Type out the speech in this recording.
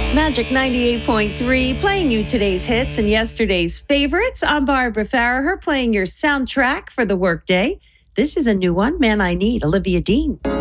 Magic 98.3, playing you today's hits and yesterday's favorites. I'm Barbara Farraher, playing your soundtrack for the workday. This is a new one, Man I Need, Olivia Dean.